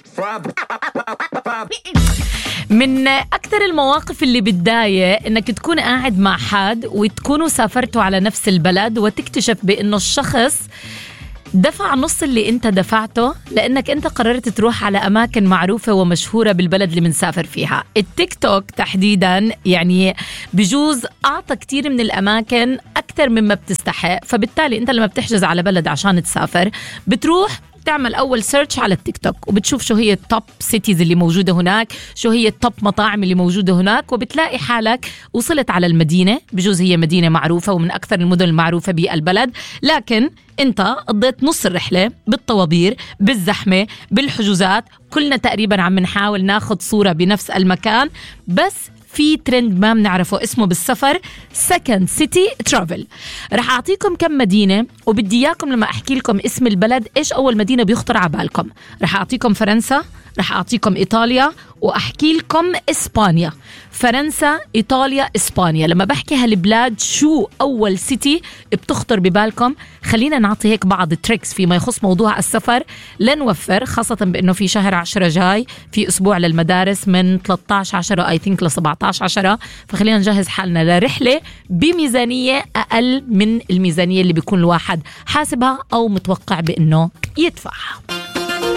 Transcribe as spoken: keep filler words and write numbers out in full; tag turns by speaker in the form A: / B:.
A: من أكثر المواقف اللي بتضايق إنك تكون قاعد مع حد وتكونوا سافرتوا على نفس البلد وتكتشف بإنه الشخص دفع نص اللي انت دفعته لانك انت قررت تروح على اماكن معروفة ومشهورة بالبلد اللي منسافر فيها. التيك توك تحديدا يعني بجوز اعطى كتير من الاماكن اكثر مما بتستحق، فبالتالي انت لما بتحجز على بلد عشان تسافر بتروح تعمل أول سيرش على التيك توك وبتشوف شو هي التوب سيتيز اللي موجودة هناك، شو هي التوب مطاعم اللي موجودة هناك، وبتلاقي حالك وصلت على المدينة. بجوز هي مدينة معروفة ومن أكثر المدن المعروفة بالبلد، لكن أنت قضيت نص الرحلة بالطوابير، بالزحمة، بالحجوزات. كلنا تقريبا عم نحاول ناخد صورة بنفس المكان، بس في ترند ما بنعرفه اسمه بالسفر Second City Travel. رح أعطيكم كم مدينة وبدي إياكم لما أحكي لكم اسم البلد إيش أول مدينة بيخطر على بالكم. رح أعطيكم فرنسا، رح أعطيكم إيطاليا، وأحكي لكم إسبانيا. فرنسا، إيطاليا، إسبانيا. لما بحكي هالبلاد شو أول سيتي بتخطر ببالكم؟ خلينا نعطي هيك بعض تريكس فيما يخص موضوع السفر لنوفر، خاصة بأنه في شهر عشرة جاي، في أسبوع للمدارس من ثلاثة عشر عشرة I think ل سبعة عشر عشرة، فخلينا نجهز حالنا لرحلة بميزانية أقل من الميزانية اللي بيكون الواحد حاسبها أو متوقع بأنه يدفعها.